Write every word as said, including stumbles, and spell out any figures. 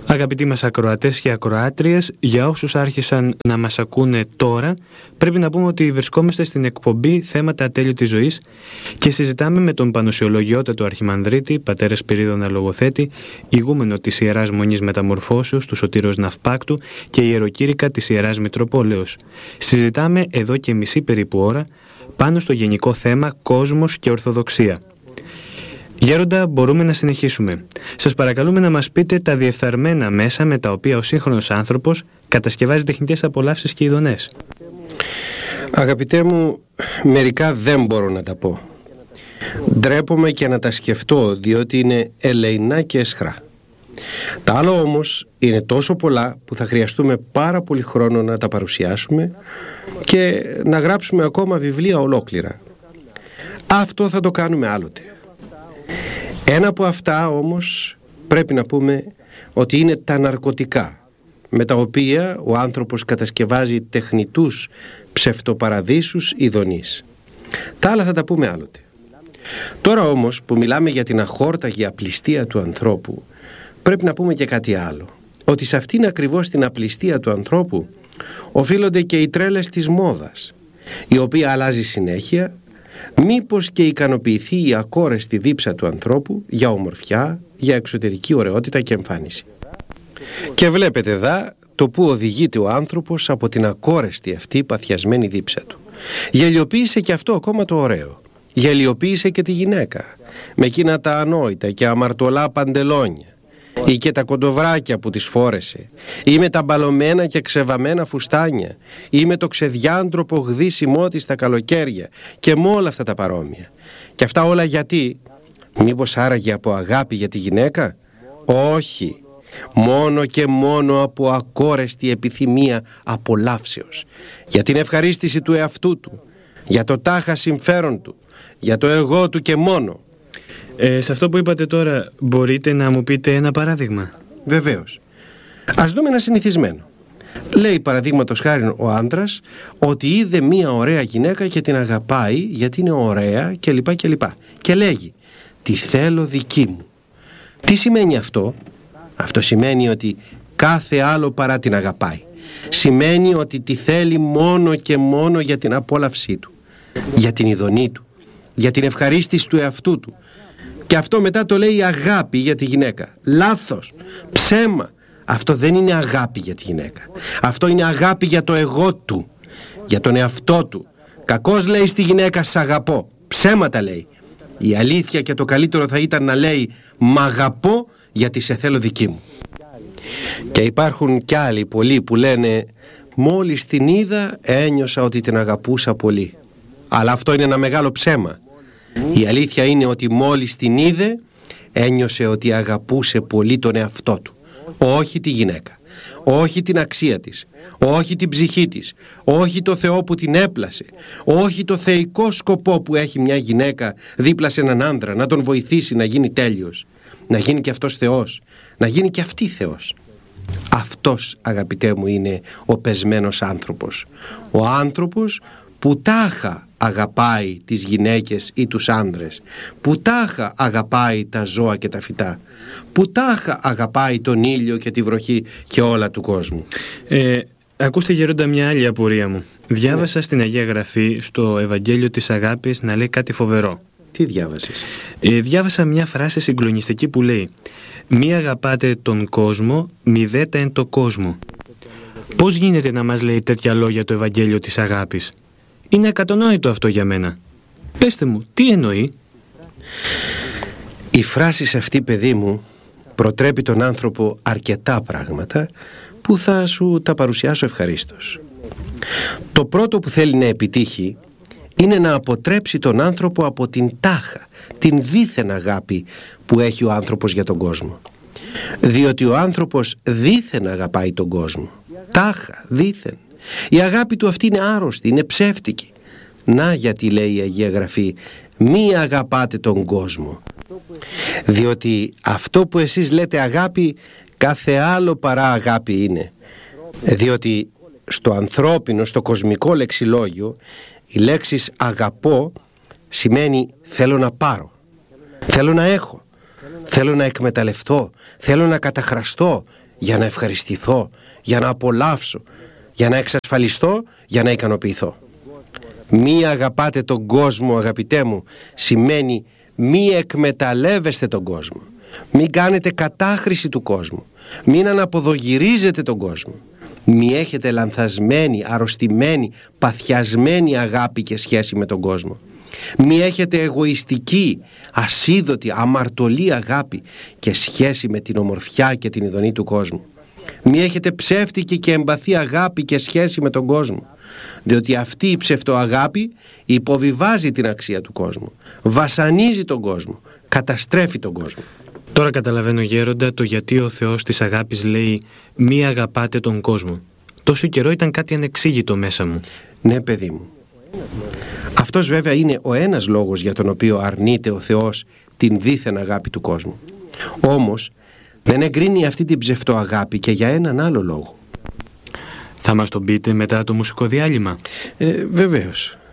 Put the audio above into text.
Αγαπητοί μας ακροατές και ακροάτριες, για όσους άρχισαν να μας ακούνε τώρα, πρέπει να πούμε ότι βρισκόμαστε στην εκπομπή Θέματα Ατέλειωτης Ζωής και συζητάμε με τον Πανουσιολογιότατο Αρχιμανδρίτη, πατέρα Σπυρίδωνα Λογοθέτη, ηγούμενο της Ιεράς Μονής Μεταμορφώσεως του Σωτήρος Ναυπάκτου και ιεροκήρυκα της Ιεράς Μητροπόλεως. Συζητάμε εδώ και μισή περίπου ώρα πάνω στο γενικό θέμα κόσμος και Ορθοδοξία. Γέροντα, μπορούμε να συνεχίσουμε. Σας παρακαλούμε να μας πείτε τα διεφθαρμένα μέσα με τα οποία ο σύγχρονος άνθρωπος κατασκευάζει τεχνητές απολαύσεις και ειδονές. Αγαπητέ μου, μερικά δεν μπορώ να τα πω. Ντρέπομαι και να τα σκεφτώ, διότι είναι ελεεινά και αισχρά. Τα άλλα όμως είναι τόσο πολλά που θα χρειαστούμε πάρα πολύ χρόνο να τα παρουσιάσουμε και να γράψουμε ακόμα βιβλία ολόκληρα. Αυτό θα το κάνουμε άλλοτε. Ένα από αυτά όμως πρέπει να πούμε ότι είναι τα ναρκωτικά, με τα οποία ο άνθρωπος κατασκευάζει τεχνητούς ψευτοπαραδείσους ειδονείς. Τα άλλα θα τα πούμε άλλοτε. Τώρα όμως που μιλάμε για την αχόρταγη απληστία του ανθρώπου, πρέπει να πούμε και κάτι άλλο. Ότι σε αυτήν ακριβώς την απληστία του ανθρώπου οφείλονται και οι τρέλες της μόδας, η οποία αλλάζει συνέχεια, μήπως και ικανοποιηθεί η ακόρεστη δίψα του ανθρώπου για ομορφιά, για εξωτερική ωραιότητα και εμφάνιση. Και βλέπετε δα το που οδηγείται ο άνθρωπος από την ακόρεστη αυτή παθιασμένη δίψα του. Γελιοποίησε και αυτό ακόμα το ωραίο. Γελιοποίησε και τη γυναίκα με εκείνα τα ανόητα και αμαρτωλά παντελόνια, ή και τα κοντοβράκια που τις φόρεσε, ή με τα μπαλωμένα και ξεβαμμένα φουστάνια, ή με το ξεδιάντροπο γδύσιμό της στα καλοκαίρια και με όλα αυτά τα παρόμοια. Και αυτά όλα γιατί? Μήπως άραγε από αγάπη για τη γυναίκα? Όχι, μόνο και μόνο από ακόρεστη επιθυμία απολαύσεως, για την ευχαρίστηση του εαυτού του, για το τάχα συμφέρον του, για το εγώ του και μόνο. Ε, σε αυτό που είπατε τώρα, μπορείτε να μου πείτε ένα παράδειγμα? Βεβαίως. Ας δούμε ένα συνηθισμένο. Λέει παραδείγματος χάριν ο άντρας ότι είδε μία ωραία γυναίκα και την αγαπάει γιατί είναι ωραία κλπ. κλπ. Και λέγει, τη θέλω δική μου. Τι σημαίνει αυτό? Αυτό σημαίνει ότι κάθε άλλο παρά την αγαπάει. Σημαίνει ότι τη θέλει μόνο και μόνο για την απόλαυσή του, για την ειδονή του, για την ευχαρίστηση του εαυτού του. Και αυτό μετά το λέει αγάπη για τη γυναίκα. Λάθος, ψέμα. Αυτό δεν είναι αγάπη για τη γυναίκα. Αυτό είναι αγάπη για το εγώ του, για τον εαυτό του. Κακώς λέει στη γυναίκα σ' αγαπώ. Ψέματα λέει. Η αλήθεια και το καλύτερο θα ήταν να λέει μ' αγαπώ γιατί σε θέλω δική μου. Και υπάρχουν κι άλλοι πολλοί που λένε μόλις την είδα ένιωσα ότι την αγαπούσα πολύ. Αλλά αυτό είναι ένα μεγάλο ψέμα. Η αλήθεια είναι ότι μόλις την είδε ένιωσε ότι αγαπούσε πολύ τον εαυτό του, όχι τη γυναίκα, όχι την αξία της, όχι την ψυχή της, όχι το Θεό που την έπλασε, όχι το θεϊκό σκοπό που έχει μια γυναίκα δίπλα σε έναν άντρα, να τον βοηθήσει να γίνει τέλειος, να γίνει και αυτός Θεός, να γίνει και αυτή Θεός. Αυτός, αγαπητέ μου, είναι ο πεσμένος άνθρωπος. Ο άνθρωπος που τάχα αγαπάει τις γυναίκες ή τους άντρες, που τάχα αγαπάει τα ζώα και τα φυτά, που τάχα αγαπάει τον ήλιο και τη βροχή και όλα του κόσμου. Ε, ακούστε γέροντα μια άλλη απορία μου. Διάβασα ναι. στην Αγία Γραφή στο Ευαγγέλιο της Αγάπης να λέει κάτι φοβερό. Τι διάβασες? Ε, διάβασα μια φράση συγκλονιστική που λέει «Μη αγαπάτε τον κόσμο, μη δέτα εν το κόσμο». Πώς γίνεται να μας λέει τέτοια λόγια το Ευαγγέλιο της Αγάπης? Είναι ακατανόητο αυτό για μένα. Πέστε μου, τι εννοεί? Η φράση σε αυτή, παιδί μου, προτρέπει τον άνθρωπο αρκετά πράγματα που θα σου τα παρουσιάσω ευχαρίστως. Το πρώτο που θέλει να επιτύχει είναι να αποτρέψει τον άνθρωπο από την τάχα, την δίθεν αγάπη που έχει ο άνθρωπος για τον κόσμο. Διότι ο άνθρωπος δίθεν αγαπάει τον κόσμο. Τάχα, δίθεν. Η αγάπη του αυτή είναι άρρωστη, είναι ψεύτικη. Να γιατί λέει η Αγία Γραφή, μη αγαπάτε τον κόσμο. Διότι αυτό που εσείς λέτε αγάπη, κάθε άλλο παρά αγάπη είναι. Διότι στο ανθρώπινο, στο κοσμικό λεξιλόγιο, η λέξη αγαπώ σημαίνει θέλω να πάρω, θέλω να έχω, θέλω να εκμεταλλευτώ, θέλω να καταχραστώ, για να ευχαριστηθώ, για να απολαύσω, για να εξασφαλιστώ, για να ικανοποιηθώ. Μη αγαπάτε τον κόσμο, αγαπητέ μου, σημαίνει μη εκμεταλλεύεστε τον κόσμο. Μην κάνετε κατάχρηση του κόσμου. Μην αναποδογυρίζετε τον κόσμο. Μη έχετε λανθασμένη, αρρωστημένη, παθιασμένη αγάπη και σχέση με τον κόσμο. Μη έχετε εγωιστική, ασίδωτη, αμαρτωλή αγάπη και σχέση με την ομορφιά και την ειδονή του κόσμου. Μη έχετε ψεύτικη και εμπαθή αγάπη και σχέση με τον κόσμο, διότι αυτή η ψευτοαγάπη υποβιβάζει την αξία του κόσμου, βασανίζει τον κόσμο, καταστρέφει τον κόσμο. Τώρα καταλαβαίνω, γέροντα, το γιατί ο Θεός της αγάπης λέει «Μη αγαπάτε τον κόσμο». Τόσο καιρό ήταν κάτι ανεξήγητο μέσα μου. Ναι, παιδί μου. Αυτός βέβαια είναι ο ένας λόγος για τον οποίο αρνείται ο Θεός την δίθεν αγάπη του κόσμου. Όμως δεν εγκρίνει αυτή την ψευτοαγάπη και για έναν άλλο λόγο. Θα μας τον πείτε μετά το μουσικό διάλειμμα? Ε, βεβαίως.